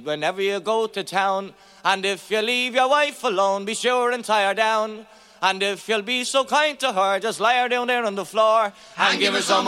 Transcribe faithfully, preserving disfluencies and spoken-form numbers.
whenever you go to town. And if you leave your wife alone, be sure and tie her down. And if you'll be so kind to her, just lie her down there on the floor and, and give her some